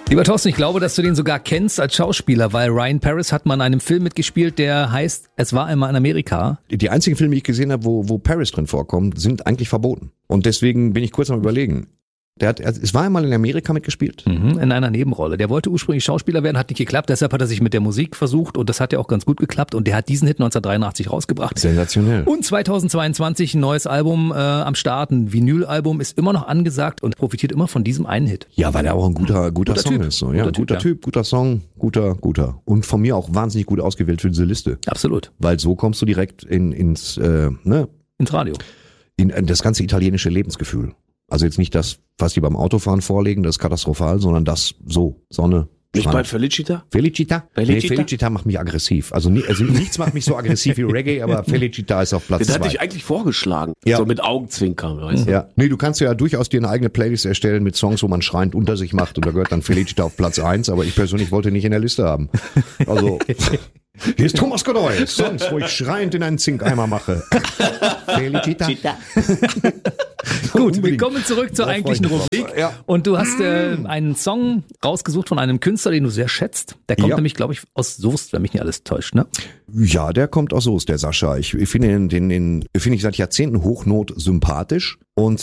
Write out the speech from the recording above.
Lieber Thorsten, ich glaube, dass du den sogar kennst als Schauspieler, weil Ryan Paris hat mal in einem Film mitgespielt, der heißt Es war einmal in Amerika. Die einzigen Filme, die ich gesehen habe, wo Paris drin vorkommt, sind eigentlich verboten. Und deswegen bin ich kurz am Überlegen. Es war einmal in Amerika mitgespielt. In einer Nebenrolle. Der wollte ursprünglich Schauspieler werden, hat nicht geklappt. Deshalb hat er sich mit der Musik versucht und das hat ja auch ganz gut geklappt. Und der hat diesen Hit 1983 rausgebracht. Sensationell. Und 2022 ein neues Album am Start. Ein Vinylalbum ist immer noch angesagt und profitiert immer von diesem einen Hit. Ja, weil der auch ein guter Song Typ. ist. So. Ja, guter Typ, guter Song, guter. Und von mir auch wahnsinnig gut ausgewählt für diese Liste. Absolut. Weil so kommst du direkt ins Radio. In das ganze italienische Lebensgefühl. Also jetzt nicht das, was die beim Autofahren vorlegen, das ist katastrophal, sondern das so, Sonne. Nicht bei Felicita? Felicita? Nee, Felicita macht mich aggressiv. Also nichts macht mich so aggressiv wie Reggae, aber Felicita ist auf Platz 2. Den hatte ich eigentlich vorgeschlagen. Ja. So mit Augenzwinkern, weißt du? Ja. Nee, du kannst ja durchaus dir eine eigene Playlist erstellen mit Songs, wo man schreiend unter sich macht und da gehört dann Felicita auf Platz 1, aber ich persönlich wollte nicht in der Liste haben. Also, hier ist Thomas Godoy, Songs, wo ich schreiend in einen Zinkeimer mache. Felicita. Gut, wir kommen zurück zur eigentlichen Rubrik. Ja. Und du hast einen Song rausgesucht von einem Künstler, den du sehr schätzt. Der kommt nämlich, glaube ich, aus Soest, wenn mich nicht alles täuscht, ne? Ja, der kommt aus Soest, der Sascha. Ich finde den finde ich seit Jahrzehnten Hochnot sympathisch und